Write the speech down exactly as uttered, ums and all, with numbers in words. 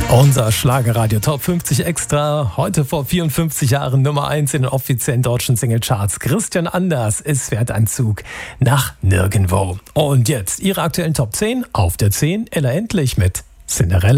Unser Schlagerradio Top fünfzig Extra. Heute vor vierundfünfzig Jahren Nummer eins in den offiziellen deutschen Singlecharts. Christian Anders, es fährt ein Zug nach nirgendwo. Und jetzt Ihre aktuellen Top zehn. Auf der zehn Ella Endlich mit Cinderella.